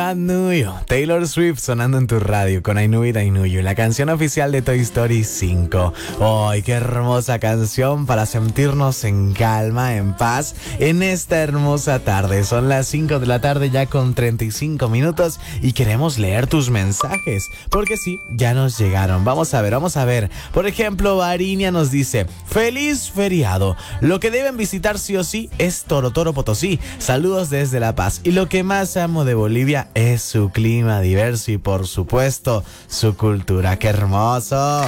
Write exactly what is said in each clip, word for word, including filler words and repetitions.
God Knew You, Taylor Swift sonando en tu radio con I Knew It, I Knew You, la canción oficial de Toy Story cinco. ¡Ay, qué hermosa canción para sentirnos en calma, en paz, en esta hermosa tarde! Son las cinco de la tarde ya con treinta y cinco minutos y queremos leer tus mensajes, porque sí, ya nos llegaron. Vamos a ver, vamos a ver. Por ejemplo, Varinia nos dice: ¡feliz feriado! Lo que deben visitar sí o sí es Toro Toro Potosí. Saludos desde La Paz. Y lo que más amo de Bolivia es su clima diverso y, por supuesto, su cultura. ¡Qué hermoso!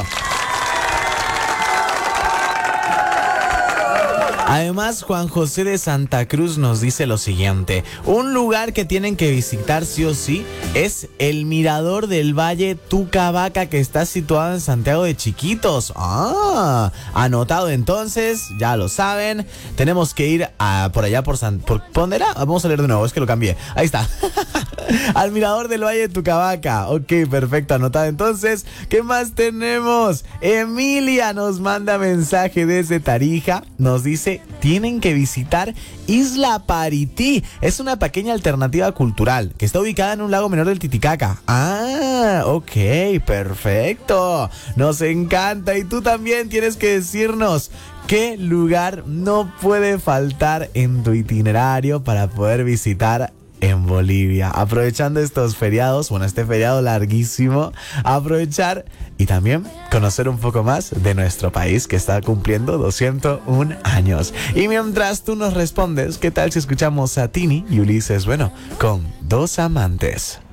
Además, Juan José de Santa Cruz nos dice lo siguiente: un lugar que tienen que visitar sí o sí es el Mirador del Valle Tucabaca, que está situado en Santiago de Chiquitos. Ah, anotado entonces, ya lo saben. Tenemos que ir a, por allá por San... Por, ¿Dónde era? Vamos a leer de nuevo, es que lo cambié. Ahí está. Al Mirador del Valle Tucabaca. Ok, perfecto, anotado entonces. ¿Qué más tenemos? Emilia nos manda mensaje desde Tarija. Nos dice: tienen que visitar Isla Parití. Es una pequeña alternativa cultural que está ubicada en un lago menor del Titicaca. Ah, ok, perfecto. Nos encanta. Y tú también tienes que decirnos qué lugar no puede faltar en tu itinerario para poder visitar en Bolivia. Aprovechando estos feriados, bueno, este feriado larguísimo, aprovechar y también conocer un poco más de nuestro país, que está cumpliendo doscientos uno años. Y mientras tú nos respondes, ¿qué tal si escuchamos a Tini y Ulises Bueno con Dos Amantes?